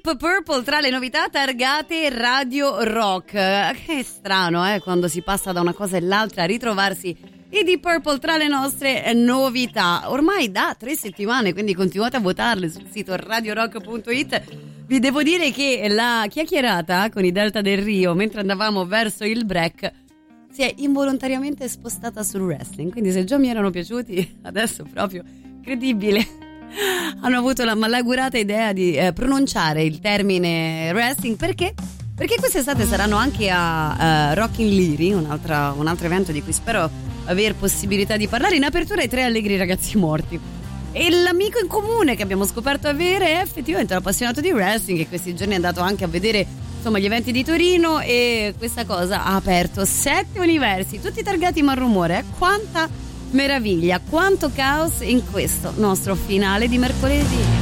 Deep Purple tra le novità targate Radio Rock. Che strano, quando si passa da una cosa all'altra a ritrovarsi i Deep Purple tra le nostre novità. Ormai da 3 settimane, quindi continuate a votarle sul sito radiorock.it. Vi devo dire che la chiacchierata con i Delta del Rio mentre andavamo verso il break si è involontariamente spostata sul wrestling, quindi se già mi erano piaciuti, adesso proprio incredibile, hanno avuto la malaugurata idea di pronunciare il termine wrestling. Perché quest'estate saranno anche a Rock in Liri, un altro evento di cui spero aver possibilità di parlare, in apertura ai 3 allegri ragazzi morti. E l'amico in comune che abbiamo scoperto avere è effettivamente un appassionato di wrestling, che questi giorni è andato anche a vedere insomma gli eventi di Torino, e questa cosa ha aperto 7 universi, tutti targati Malrumore. Quanta meraviglia, quanto caos in questo nostro finale di mercoledì.